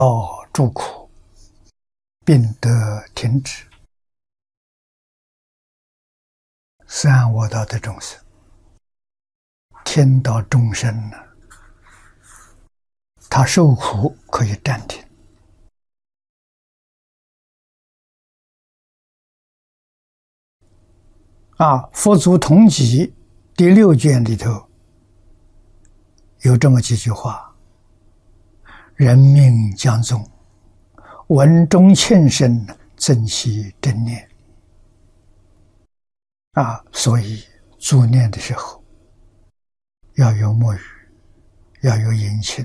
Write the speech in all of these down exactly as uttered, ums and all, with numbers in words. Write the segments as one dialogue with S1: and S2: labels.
S1: 道诸苦，病得停止。三恶道的众生听到众生呢，他受苦可以暂停。啊，佛祖同集第六卷里头有这么几句话：人命将终，闻钟磬声，珍惜正念。啊，所以助念的时候要有默语，要有引磬，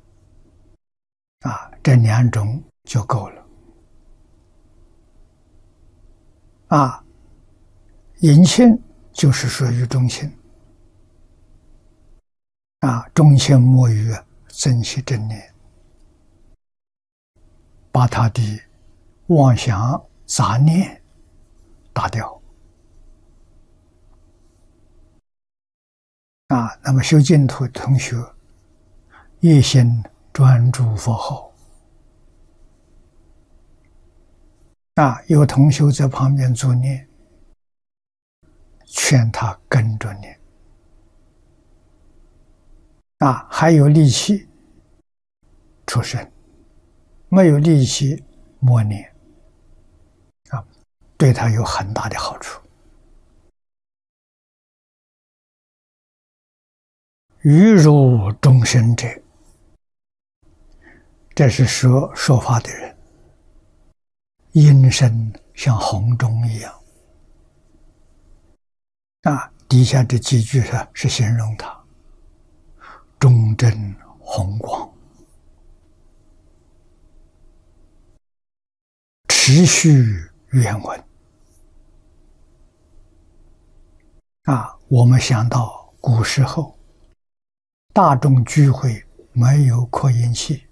S1: 啊，这两种就够了。啊，引磬就是属于钟磬，啊，钟磬默语啊，珍惜正念，把他的妄想杂念打掉。啊，那么修净土的同学，一心专注佛号。啊，有同修在旁边助念，劝他跟着念。啊，还有力气出声，没有力气默念，啊，对他有很大的好处。语如钟声者，这是说说法的人，音声像洪钟一样。啊，底下这几句是是形容他钟振宏光，持续远闻。啊，我们想到古时候大众聚会没有扩音器，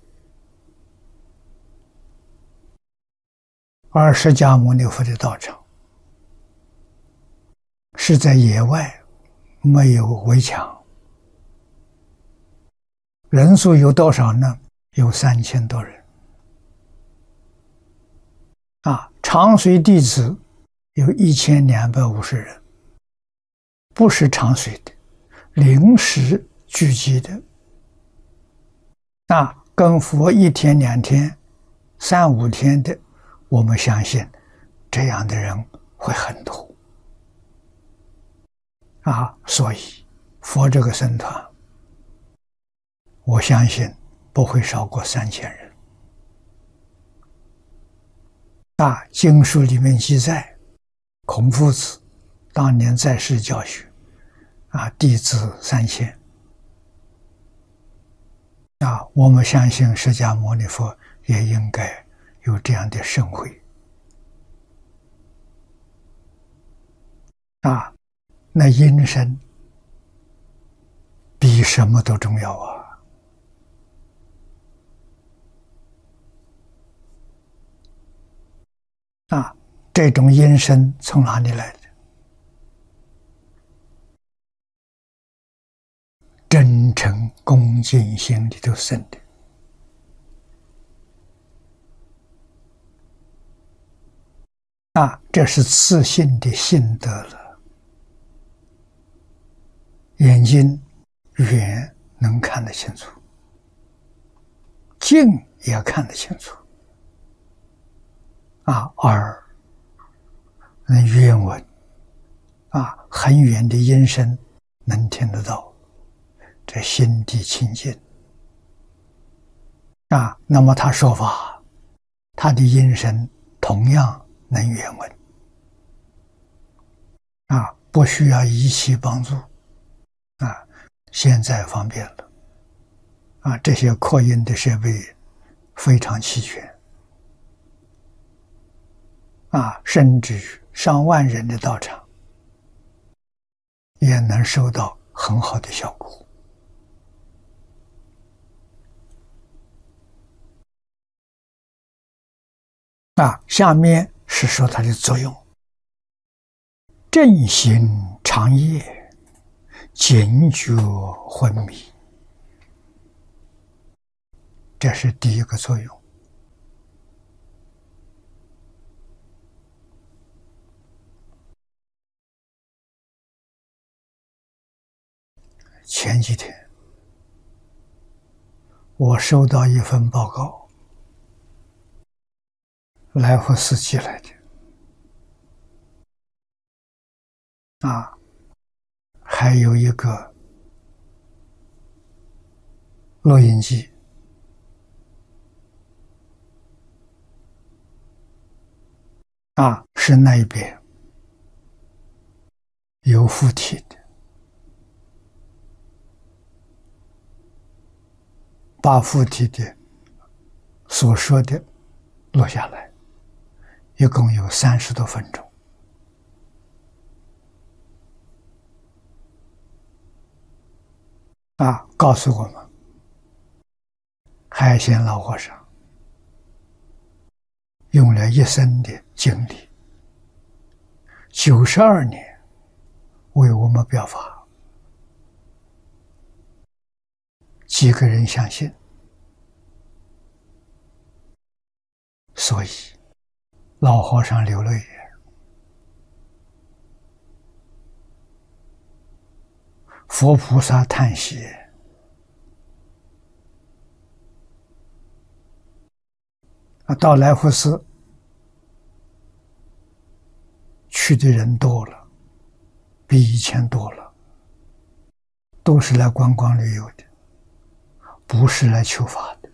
S1: 而释迦牟尼佛的道场是在野外，没有围墙，人数有多少呢？有三千多人。啊，长随弟子有一千两百五十人，不是长随的，临时聚集的。啊，跟佛一天两天三五天的，我们相信这样的人会很多。啊，所以佛这个僧团我相信不会少过三千人。啊，经书里面记载孔夫子当年在世教学，啊，弟子三千。啊，我们相信释迦牟尼佛也应该有这样的盛会。啊，那音声比什么都重要啊！啊，这种音声从哪里来的？真诚恭敬心里头生的。啊，这是自信的心得了。眼睛远能看得清楚，近也看得清楚。啊，耳能远闻，啊，很远的音声能听得到。这心地清净。啊，那么他说法，他的音声同样能远闻。啊，不需要仪器帮助。啊，现在方便了。啊，这些扩音的设备非常齐全。啊，甚至于上万人的道场也能收到很好的效果。啊，下面是说它的作用：正行长夜，警觉昏迷。这是第一个作用。 前几天我收到一份报告，来福寺寄来的，啊，还有一个录音机，啊，是那一边有附体的，把附体的所说的录下来，一共有三十多分钟。啊，告诉我们，海鲜老和尚用了一生的精力，九十二年为我们表法，几个人相信，所以老和尚流泪眼，佛菩萨叹息。啊，到来福寺去的人多了，比以前多了，都是来观光旅游的，不是来求法的。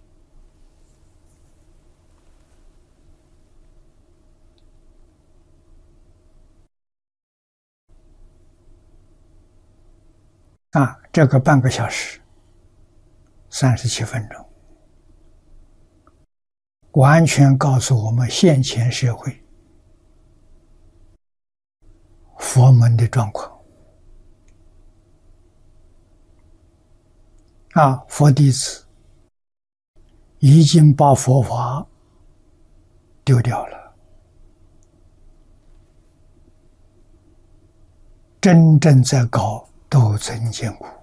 S1: 啊，这个半个小时，三十七分钟，完全告诉我们现前社会佛门的状况。啊，佛弟子已经把佛法丢掉了，真正在搞斗争坚固。